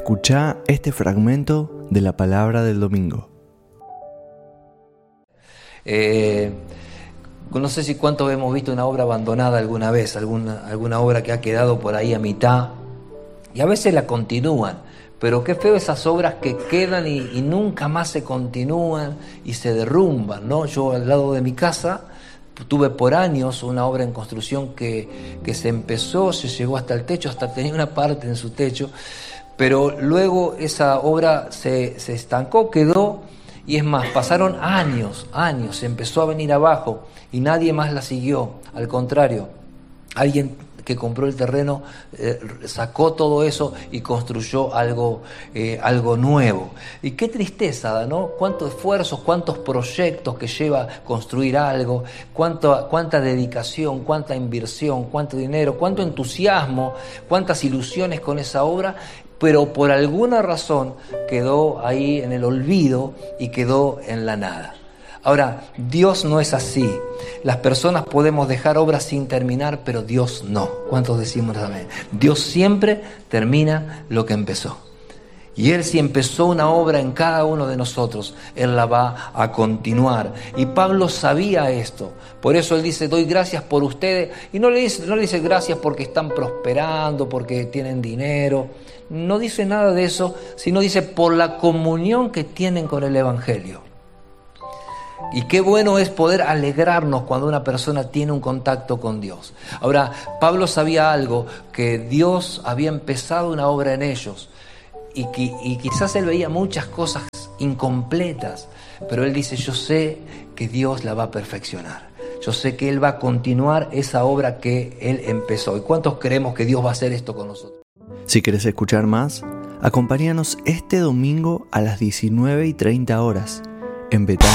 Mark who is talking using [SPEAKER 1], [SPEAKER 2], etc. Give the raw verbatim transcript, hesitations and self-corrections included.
[SPEAKER 1] Escuchá este fragmento de la palabra del domingo.
[SPEAKER 2] Eh, no sé si cuántos hemos visto una obra abandonada alguna vez, alguna, alguna obra que ha quedado por ahí a mitad, y a veces la continúan, pero qué feo esas obras que quedan y, y nunca más se continúan y se derrumban, ¿no? Yo al lado de mi casa tuve por años una obra en construcción que, que se empezó, se llegó hasta el techo, hasta tenía una parte en su techo, pero luego esa obra se, se estancó, quedó, y es más, pasaron años, años, se empezó a venir abajo y nadie más la siguió. Al contrario, alguien que compró el terreno eh, sacó todo eso y construyó algo, eh, algo nuevo. Y qué tristeza, ¿no? Cuántos esfuerzos, cuántos proyectos que lleva construir algo, cuánto, cuánta dedicación, cuánta inversión, cuánto dinero, cuánto entusiasmo, cuántas ilusiones con esa obra, pero por alguna razón quedó ahí en el olvido y quedó en la nada. Ahora, Dios no es así. Las personas podemos dejar obras sin terminar, pero Dios no. ¿Cuántos decimos amén? Dios siempre termina lo que empezó. Y Él, si empezó una obra en cada uno de nosotros, Él la va a continuar. Y Pablo sabía esto. Por eso Él dice, doy gracias por ustedes. Y no le dice, no le dice gracias porque están prosperando, porque tienen dinero. No dice nada de eso, sino dice por la comunión que tienen con el Evangelio. Y qué bueno es poder alegrarnos cuando una persona tiene un contacto con Dios. Ahora, Pablo sabía algo, que Dios había empezado una obra en ellos. Y, que, y quizás él veía muchas cosas incompletas, pero él dice, yo sé que Dios la va a perfeccionar. Yo sé que Él va a continuar esa obra que Él empezó. ¿Y cuántos creemos que Dios va a hacer esto con nosotros?
[SPEAKER 1] Si querés escuchar más, acompáñanos este domingo a las diecinueve y treinta horas en Betania.